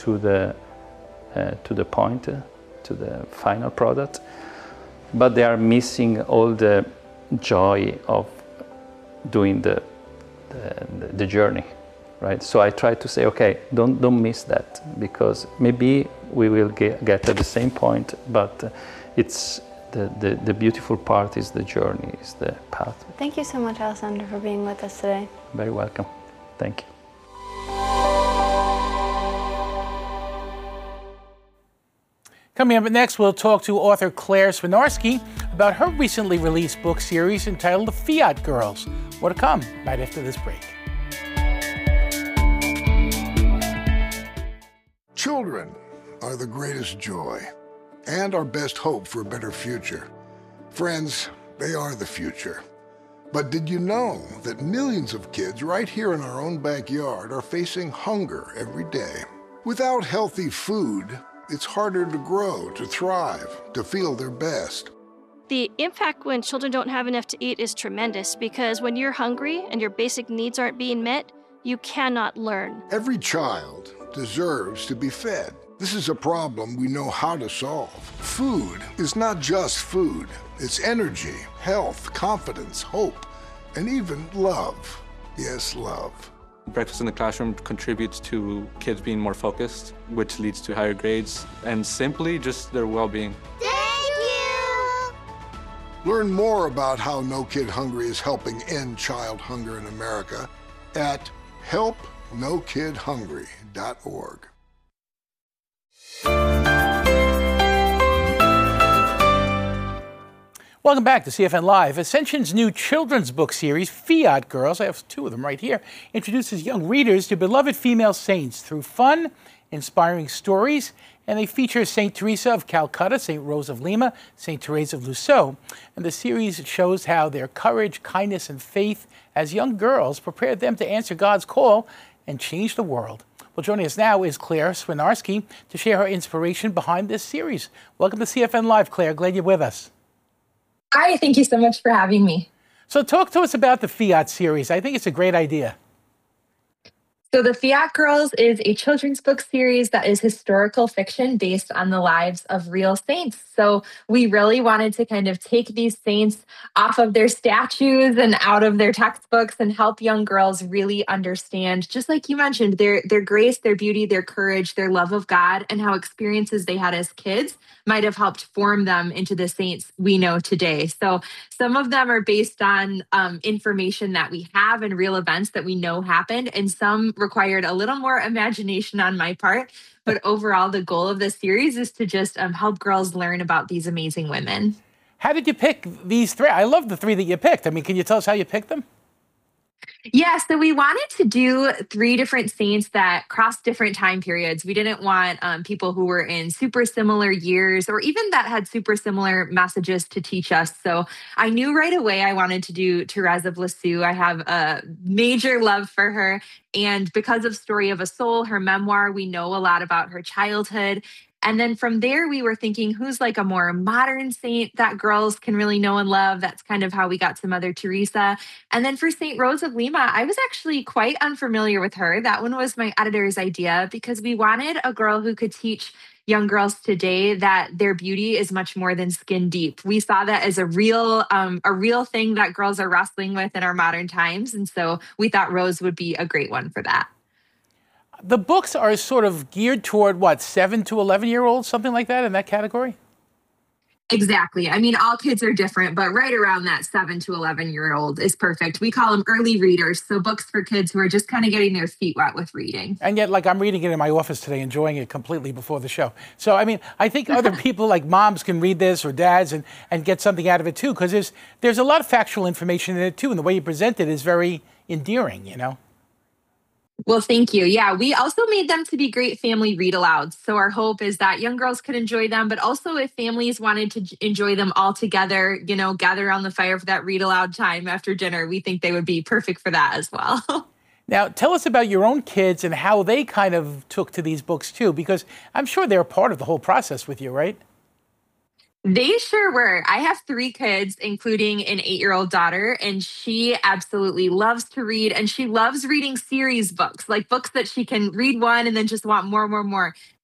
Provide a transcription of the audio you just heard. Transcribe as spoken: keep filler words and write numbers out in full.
to the uh, to the point, uh, to the final product, but they are missing all the joy of doing the the, the journey, right? So I try to say, okay, don't don't miss that, because maybe we will get, get at the same point, but uh, it's the, the the beautiful part is the journey, is the path. Thank you so much, Alessandro, for being with us today. Very welcome. Thank you. Coming up next, we'll talk to author Claire Swinarski about her recently released book series entitled The Fiat Girls. More to come right after this break. Children are the greatest joy and our best hope for a better future. Friends, they are the future. But did you know that millions of kids right here in our own backyard are facing hunger every day? Without healthy food, it's harder to grow, to thrive, to feel their best. The impact when children don't have enough to eat is tremendous, because when you're hungry and your basic needs aren't being met, you cannot learn. Every child deserves to be fed. This is a problem we know how to solve. Food is not just food. It's energy, health, confidence, hope, and even love. Yes, love. Breakfast in the classroom contributes to kids being more focused, which leads to higher grades, and simply just their well-being. Thank you! Learn more about how No Kid Hungry is helping end child hunger in America at help no kid hungry dot org. Welcome back to C F N Live. Ascension's new children's book series, Fiat Girls, I have two of them right here, introduces young readers to beloved female saints through fun, inspiring stories, and they feature Saint Teresa of Calcutta, Saint Rose of Lima, Saint Therese of Lisieux. And the series shows how their courage, kindness, and faith as young girls prepared them to answer God's call and change the world. Well, joining us now is Claire Swinarski to share her inspiration behind this series. Welcome to C F N Live, Claire. Glad you're with us. Hi, thank you so much for having me. So talk to us about the Fiat series. I think it's a great idea. So The Fiat Girls is a children's book series that is historical fiction based on the lives of real saints. So we really wanted to kind of take these saints off of their statues and out of their textbooks and help young girls really understand, just like you mentioned, their, their grace, their beauty, their courage, their love of God, and how experiences they had as kids might have helped form them into the saints we know today. So some of them are based on um, information that we have and real events that we know happened, and some required a little more imagination on my part. But overall, the goal of this series is to just um, help girls learn about these amazing women. How did you pick these three? I love the three that you picked. I mean, can you tell us how you picked them? Yeah, so we wanted to do three different saints that cross different time periods. We didn't want um, people who were in super similar years or even that had super similar messages to teach us. So I knew right away I wanted to do Therese of Lisieux. I have a major love for her. And because of Story of a Soul, her memoir, we know a lot about her childhood. And then from there, we were thinking, who's like a more modern saint that girls can really know and love? That's kind of how we got to Mother Teresa. And then for Saint Rose of Lima, I was actually quite unfamiliar with her. That one was my editor's idea because we wanted a girl who could teach young girls today that their beauty is much more than skin deep. We saw that as a real, um, a real thing that girls are wrestling with in our modern times. And so we thought Rose would be a great one for that. The books are sort of geared toward, what, seven to eleven-year-olds, something like that, in that category? Exactly. I mean, all kids are different, but right around that seven to eleven-year-old is perfect. We call them early readers, so books for kids who are just kind of getting their feet wet with reading. And yet, like, I'm reading it in my office today, enjoying it completely before the show. So, I mean, I think other people, like moms, can read this, or dads, and, and get something out of it, too, because there's, there's a lot of factual information in it, too, and the way you present it is very endearing, you know? Well, thank you. Yeah, we also made them to be great family read-alouds. So our hope is that young girls could enjoy them, but also if families wanted to enjoy them all together, you know, gather around the fire for that read-aloud time after dinner, we think they would be perfect for that as well. Now, tell us about your own kids and how they kind of took to these books, too, because I'm sure they're a part of the whole process with you, right? They sure were. I have three kids, including an eight year old daughter, and she absolutely loves to read. And she loves reading series books, like books that she can read one and then just want more, more, more.